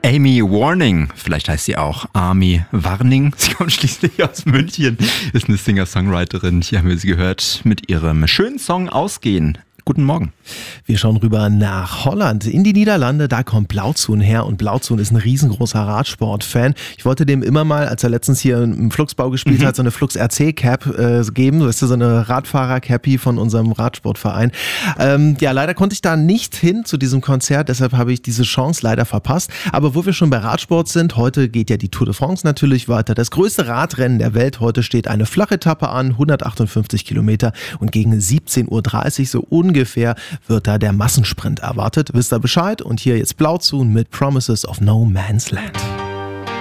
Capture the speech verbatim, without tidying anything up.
Amy Warning, vielleicht heißt sie auch Army Warning. Sie kommt schließlich aus München, ist eine Singer-Songwriterin. Hier haben wir sie gehört mit ihrem schönen Song Ausgehen. Guten Morgen. Wir schauen rüber nach Holland, in die Niederlande. Da kommt Blauzoen her und Blauzoen ist ein riesengroßer Radsport-Fan. Ich wollte dem immer mal, als er letztens hier im Fluxbau gespielt mhm. hat, so eine Flux R C Cap äh, geben. Das ist so eine Radfahrer-Cappy von unserem Radsportverein. Ähm, ja, leider konnte ich da nicht hin zu diesem Konzert, deshalb habe ich diese Chance leider verpasst. Aber wo wir schon bei Radsport sind, heute geht ja die Tour de France natürlich weiter. Das größte Radrennen der Welt. Heute steht eine Flachetappe an, hundertachtundfünfzig Kilometer und gegen siebzehn Uhr dreißig so ungefähr Ungefähr wird da der Massensprint erwartet. Wisst ihr Bescheid? Und hier jetzt Blauzoen mit Promises of No Man's Land.